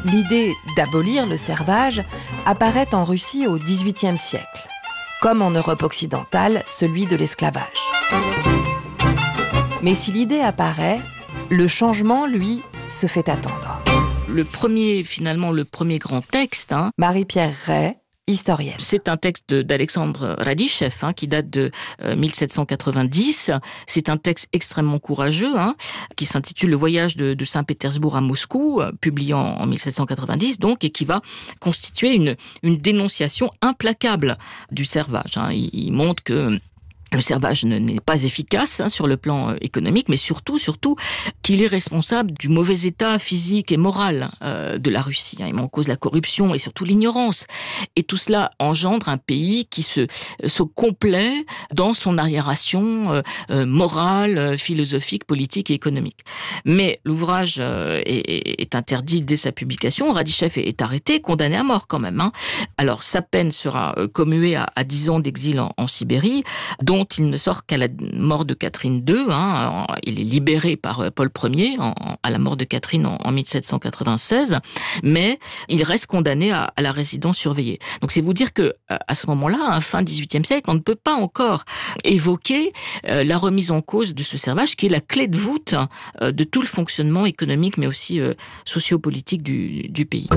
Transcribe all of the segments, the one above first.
L'idée d'abolir le servage apparaît en Russie au XVIIIe siècle, comme en Europe occidentale, celui de l'esclavage. Mais si l'idée apparaît, le changement, lui, se fait attendre. Le premier grand texte, Marie-Pierre Ray, historienne. C'est un texte d'Alexandre Radichev qui date de 1790. C'est un texte extrêmement courageux qui s'intitule « Le voyage de Saint-Pétersbourg à Moscou », publié en 1790 donc, et qui va constituer une dénonciation implacable du servage. Il montre que le servage n'est pas efficace sur le plan économique, mais surtout qu'il est responsable du mauvais état physique et moral de la Russie. Il met en cause la corruption et surtout l'ignorance. Et tout cela engendre un pays qui se complaît dans son arriération morale, philosophique, politique et économique. Mais l'ouvrage est interdit dès sa publication. Radichev est arrêté, condamné à mort quand même. Alors sa peine sera commuée à 10 ans d'exil en Sibérie, dont il ne sort qu'à la mort de Catherine II. Il est libéré par Paul Ier à la mort de Catherine en 1796, mais il reste condamné à la résidence surveillée. Donc c'est vous dire que à ce moment-là, fin XVIIIe siècle, on ne peut pas encore évoquer la remise en cause de ce servage qui est la clé de voûte de tout le fonctionnement économique, mais aussi sociopolitique du pays.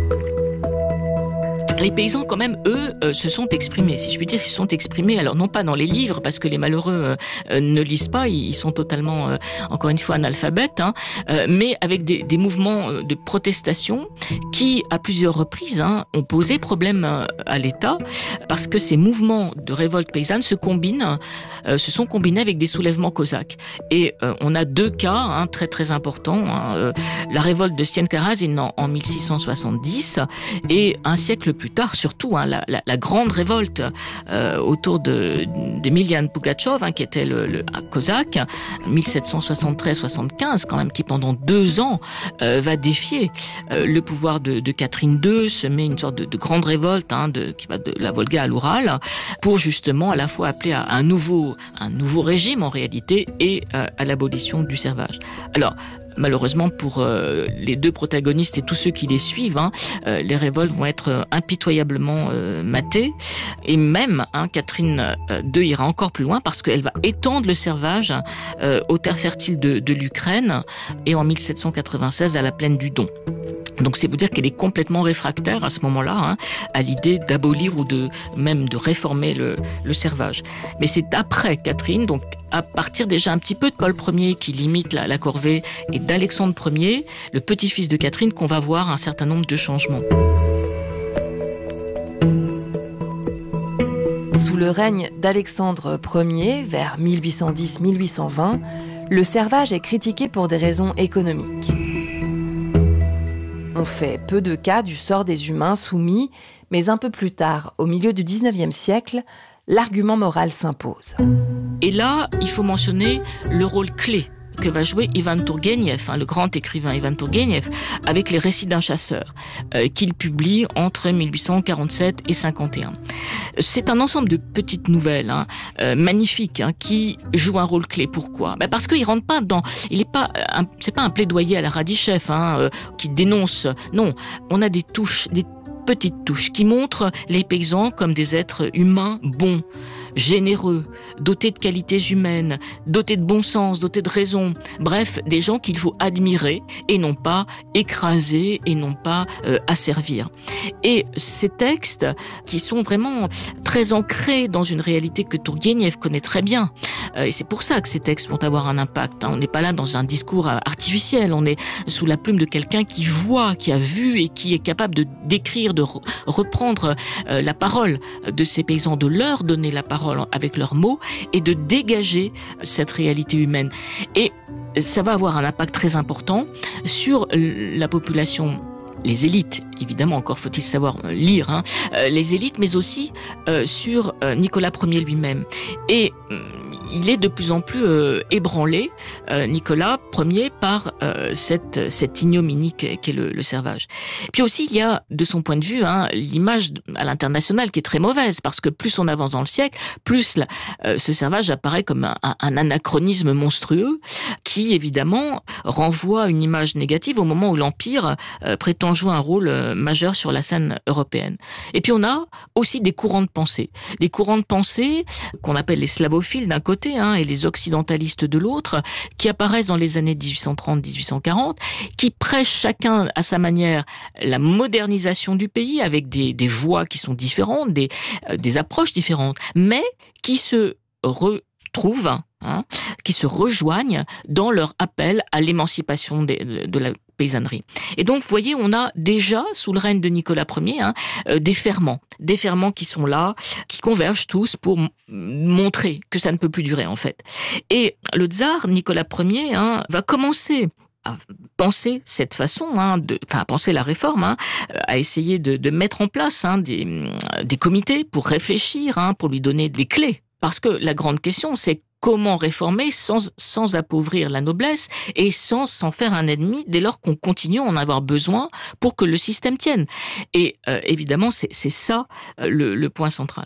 Les paysans, quand même, eux, se sont exprimés. Si je puis dire, ils se sont exprimés, alors non pas dans les livres, parce que les malheureux ne lisent pas, ils sont totalement, encore une fois, analphabètes, mais avec des mouvements de protestation qui, à plusieurs reprises, ont posé problème à l'État, parce que ces mouvements de révolte paysanne se sont combinés avec des soulèvements cosaques. Et on a deux cas très très importants. La révolte de Sienkarazin en 1670, et un siècle plus tard, surtout, la grande révolte autour d'Emilian Pugatchov, qui était le cosaque, 1773-75, quand même, qui pendant 2 ans va défier le pouvoir de Catherine II, semer une sorte de grande révolte qui va de la Volga à l'Oural, pour justement à la fois appeler à un nouveau régime en réalité et à l'abolition du servage. Alors, malheureusement pour les deux protagonistes et tous ceux qui les suivent, les révoltes vont être impitoyablement matées. Et même, Catherine II ira encore plus loin parce qu'elle va étendre le servage aux terres fertiles de l'Ukraine et en 1796 à la plaine du Don. Donc c'est vous dire qu'elle est complètement réfractaire à ce moment-là à l'idée d'abolir ou même de réformer le servage. Mais c'est après Catherine, donc à partir déjà un petit peu de Paul Ier qui limite la corvée et d'Alexandre Ier, le petit-fils de Catherine, qu'on va voir un certain nombre de changements. Sous le règne d'Alexandre Ier, vers 1810-1820, le servage est critiqué pour des raisons économiques. On fait peu de cas du sort des humains soumis, mais un peu plus tard, au milieu du XIXe siècle, l'argument moral s'impose. Et là, il faut mentionner le rôle clé que va jouer Ivan Tourgueniev, le grand écrivain Ivan Tourgueniev, avec les récits d'un chasseur, qu'il publie entre 1847 et 51. C'est un ensemble de petites nouvelles, magnifiques, qui jouent un rôle clé. Pourquoi ? Parce qu'il rentre pas c'est pas un plaidoyer à la Radichev, qui dénonce. Non, on a des touches, des petites touches qui montrent les paysans comme des êtres humains bons, généreux, dotés de qualités humaines, dotés de bon sens, dotés de raison. Bref, des gens qu'il faut admirer et non pas écraser et non pas asservir. Et ces textes qui sont vraiment très ancrés dans une réalité que Tourgueniev connaît très bien. Et c'est pour ça que ces textes vont avoir un impact. On n'est pas là dans un discours artificiel. On est sous la plume de quelqu'un qui voit, qui a vu et qui est capable de décrire, de reprendre la parole de ces paysans, de leur donner la parole avec leurs mots et de dégager cette réalité humaine. Et ça va avoir un impact très important sur la population, les élites, évidemment, encore faut-il savoir lire, les élites, mais aussi sur Nicolas Ier lui-même. Et il est de plus en plus ébranlé, Nicolas Ier, par cette ignominie qu'est le servage. Puis aussi, il y a, de son point de vue, l'image à l'international qui est très mauvaise, parce que plus on avance dans le siècle, plus ce servage apparaît comme un anachronisme monstrueux qui, évidemment, renvoie une image négative au moment où l'Empire prétend jouer un rôle majeur sur la scène européenne. Et puis on a aussi des courants de pensée. Des courants de pensée qu'on appelle les slavophiles d'un côté et les occidentalistes de l'autre, qui apparaissent dans les années 1830-1840, qui prêchent chacun à sa manière la modernisation du pays avec des voix qui sont différentes, des approches différentes, mais qui se retrouvent, qui se rejoignent dans leur appel à l'émancipation de la paysannerie. Et donc, vous voyez, on a déjà, sous le règne de Nicolas Ier, des ferments qui sont là, qui convergent tous pour montrer que ça ne peut plus durer, en fait. Et le tsar, Nicolas Ier, va commencer à penser cette façon, à penser la réforme, à essayer de mettre en place des comités pour réfléchir, pour lui donner des clés. Parce que la grande question, c'est comment réformer sans appauvrir la noblesse et sans s'en faire un ennemi dès lors qu'on continue à en avoir besoin pour que le système tienne. Et évidemment, c'est ça le point central.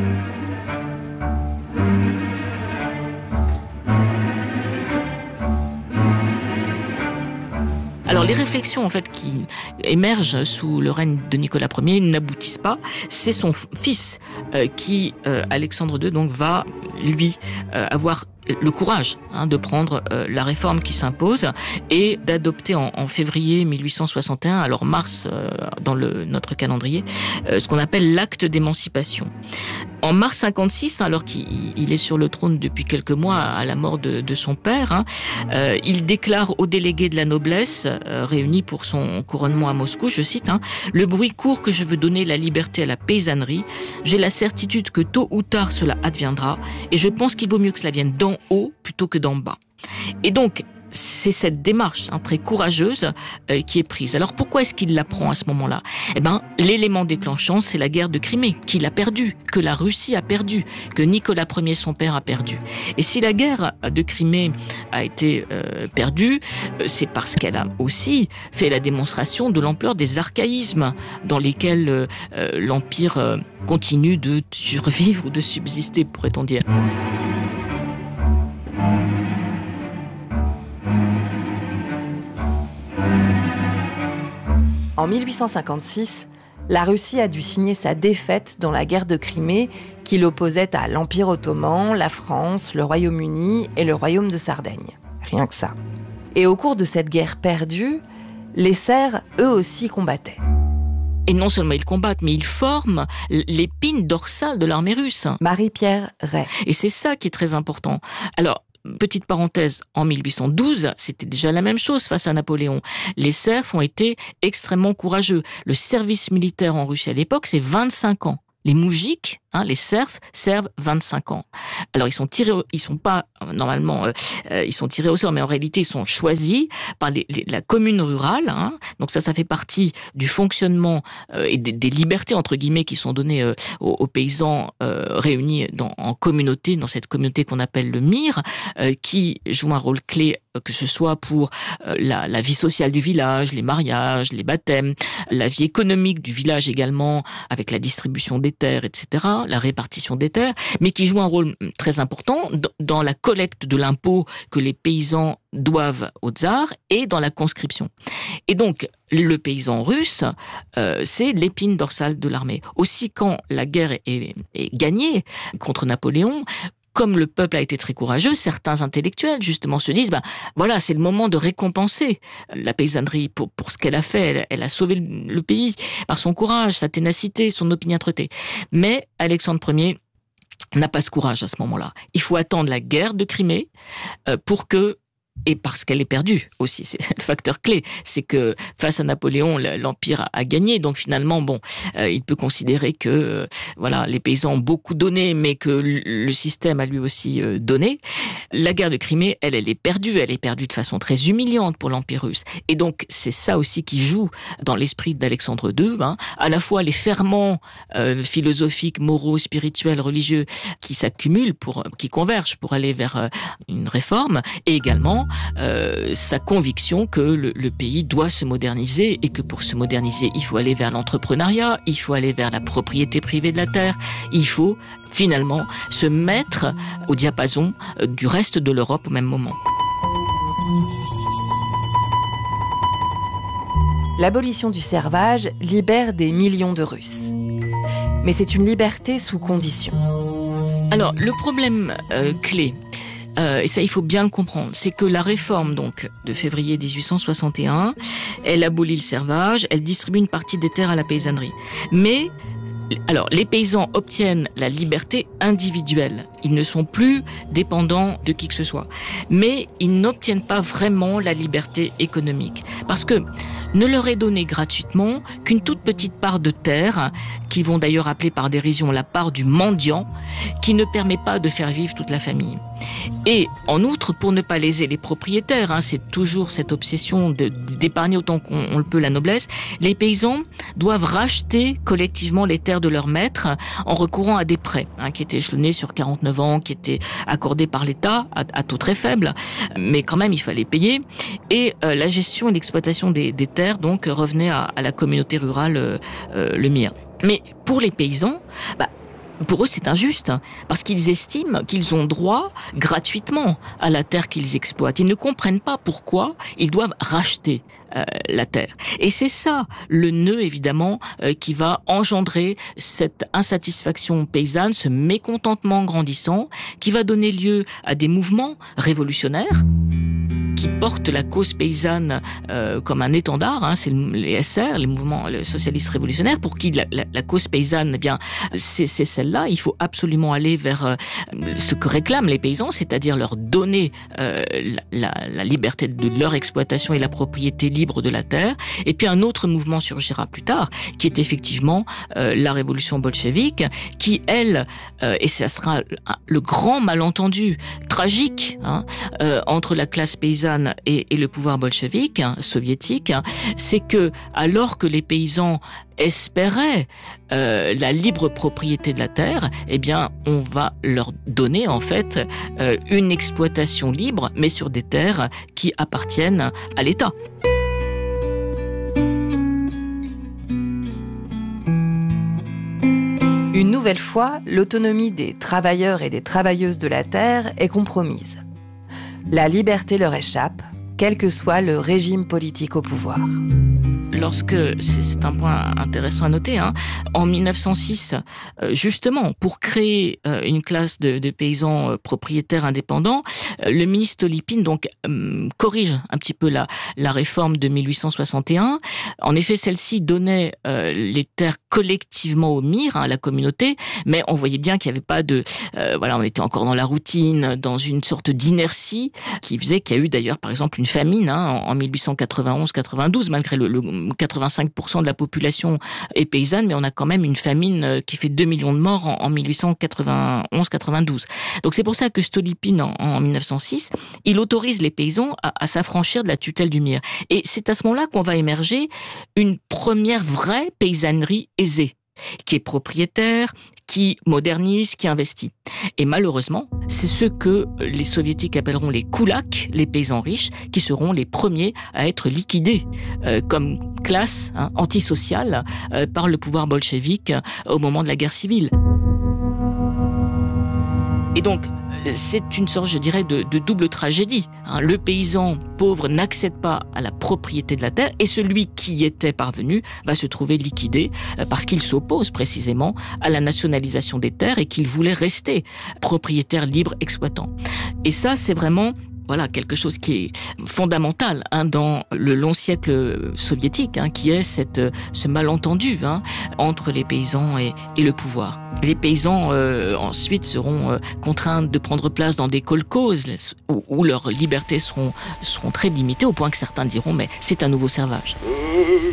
Alors les réflexions en fait qui émergent sous le règne de Nicolas Ier n'aboutissent pas. C'est son fils qui, Alexandre II, donc va lui avoir le courage de prendre la réforme qui s'impose et d'adopter en février 1861, alors mars dans notre calendrier, ce qu'on appelle l'acte d'émancipation. En mars 56, alors qu'il est sur le trône depuis quelques mois à la mort de son père, il déclare aux délégués de la noblesse réunis pour son couronnement à Moscou, je cite, le bruit court que je veux donner la liberté à la paysannerie. J'ai la certitude que tôt ou tard cela adviendra et je pense qu'il vaut mieux que cela vienne d'en haut plutôt que d'en bas. Et donc, c'est cette démarche très courageuse qui est prise. Alors pourquoi est-ce qu'il la prend à ce moment-là ? L'élément déclenchant, c'est la guerre de Crimée, qu'il a perdue, que la Russie a perdue, que Nicolas Ier, son père, a perdue. Et si la guerre de Crimée a été perdue, c'est parce qu'elle a aussi fait la démonstration de l'ampleur des archaïsmes dans lesquels l'Empire continue de survivre ou de subsister, pourrait-on dire. En 1856, la Russie a dû signer sa défaite dans la guerre de Crimée qui l'opposait à l'Empire ottoman, la France, le Royaume-Uni et le Royaume de Sardaigne. Rien que ça. Et au cours de cette guerre perdue, les serfs, eux aussi, combattaient. Et non seulement ils combattent, mais ils forment l'épine dorsale de l'armée russe. Marie-Pierre Ray. Et c'est ça qui est très important. Alors, petite parenthèse, en 1812, c'était déjà la même chose face à Napoléon. Les serfs ont été extrêmement courageux. Le service militaire en Russie à l'époque, c'est 25 ans. Les moujiks, les serfs, servent 25 ans. Alors, ils sont pas tirés au sort, mais en réalité, ils sont choisis par la commune rurale. Donc ça fait partie du fonctionnement et des libertés, entre guillemets, qui sont données aux paysans réunis en communauté, dans cette communauté qu'on appelle le MIR, qui joue un rôle clé, que ce soit pour la vie sociale du village, les mariages, les baptêmes, la vie économique du village également, avec la distribution des terres, etc., la répartition des terres, mais qui joue un rôle très important dans la collecte de l'impôt que les paysans doivent au tsar et dans la conscription. Et donc, le paysan russe, c'est l'épine dorsale de l'armée. Aussi, quand la guerre est gagnée contre Napoléon, comme le peuple a été très courageux, certains intellectuels, justement, se disent, voilà, c'est le moment de récompenser la paysannerie pour ce qu'elle a fait. Elle a sauvé le pays par son courage, sa ténacité, son opiniâtreté. Mais Alexandre Ier n'a pas ce courage à ce moment-là. Il faut attendre la guerre de Crimée pour que et parce qu'elle est perdue aussi. C'est le facteur clé. C'est que face à Napoléon, l'Empire a gagné. Donc finalement, il peut considérer que les paysans ont beaucoup donné, mais que le système a lui aussi donné. La guerre de Crimée, elle est perdue. Elle est perdue de façon très humiliante pour l'Empire russe. Et donc c'est ça aussi qui joue dans l'esprit d'Alexandre II. À la fois les ferments philosophiques, moraux, spirituels, religieux qui s'accumulent, qui convergent pour aller vers une réforme, et également sa conviction que le pays doit se moderniser et que pour se moderniser, il faut aller vers l'entrepreneuriat, il faut aller vers la propriété privée de la terre, il faut finalement se mettre au diapason du reste de l'Europe au même moment. L'abolition du servage libère des millions de Russes. Mais c'est une liberté sous condition. Alors, le problème clé, et ça il faut bien le comprendre, c'est que la réforme donc de février 1861, elle abolit le servage, elle distribue une partie des terres à la paysannerie. Mais les paysans obtiennent la liberté individuelle. Ils ne sont plus dépendants de qui que ce soit. Mais ils n'obtiennent pas vraiment la liberté économique. Parce que ne leur est donnée gratuitement qu'une toute petite part de terre, qu'ils vont d'ailleurs appeler par dérision la part du mendiant, qui ne permet pas de faire vivre toute la famille. Et en outre, pour ne pas léser les propriétaires, c'est toujours cette obsession d'épargner autant qu'on le peut la noblesse, les paysans doivent racheter collectivement les terres de leurs maîtres en recourant à des prêts, qui étaient échelonnés sur 49 ans, qui étaient accordés par l'État à taux très faible, mais quand même il fallait payer. Et la gestion et l'exploitation des terres donc revenait à la communauté rurale le mire. Mais pour les paysans, pour eux, c'est injuste, parce qu'ils estiment qu'ils ont droit gratuitement à la terre qu'ils exploitent. Ils ne comprennent pas pourquoi ils doivent racheter la terre. Et c'est ça le nœud, évidemment, qui va engendrer cette insatisfaction paysanne, ce mécontentement grandissant, qui va donner lieu à des mouvements révolutionnaires qui portent la cause paysanne comme un étendard, c'est les SR, les mouvements socialistes révolutionnaires, pour qui la cause paysanne, c'est celle-là. Il faut absolument aller vers ce que réclament les paysans, c'est-à-dire leur donner la liberté de leur exploitation et la propriété libre de la terre. Et puis un autre mouvement surgira plus tard, qui est effectivement la révolution bolchevique, qui elle, et ça sera le grand malentendu tragique entre la classe paysanne et le pouvoir bolchevique, soviétique, c'est que alors que les paysans espéraient la libre propriété de la terre, on va leur donner en fait une exploitation libre, mais sur des terres qui appartiennent à l'État. Une nouvelle fois, l'autonomie des travailleurs et des travailleuses de la terre est compromise. La liberté leur échappe, quel que soit le régime politique au pouvoir. Lorsque, c'est un point intéressant à noter, en 1906, justement, pour créer une classe de paysans propriétaires indépendants, le ministre Stolypine donc corrige un petit peu la réforme de 1861. En effet, celle-ci donnait les terres collectivement au mire, à la communauté, mais on voyait bien qu'il n'y avait pas on était encore dans la routine, dans une sorte d'inertie qui faisait qu'il y a eu d'ailleurs, par exemple, une famine en 1891-92, malgré le 85% de la population est paysanne, mais on a quand même une famine qui fait 2 millions de morts en 1891-92. Donc c'est pour ça que Stolypine, en 1906, il autorise les paysans à s'affranchir de la tutelle du mire. Et c'est à ce moment-là qu'on va émerger une première vraie paysannerie aisée, qui est propriétaire, qui modernise, qui investit. Et malheureusement, c'est ce que les soviétiques appelleront les koulaks, les paysans riches, qui seront les premiers à être liquidés comme classe antisociale par le pouvoir bolchevique au moment de la guerre civile. Et donc, c'est une sorte, je dirais, de double tragédie. Le paysan pauvre n'accède pas à la propriété de la terre et celui qui y était parvenu va se trouver liquidé parce qu'il s'oppose précisément à la nationalisation des terres et qu'il voulait rester propriétaire libre exploitant. Et ça, c'est vraiment Voilà, quelque chose qui est fondamental dans le long siècle soviétique, qui est ce malentendu entre les paysans et le pouvoir. Les paysans ensuite seront contraints de prendre place dans des kolkhozes où leurs libertés seront très limitées, au point que certains diront mais c'est un nouveau servage.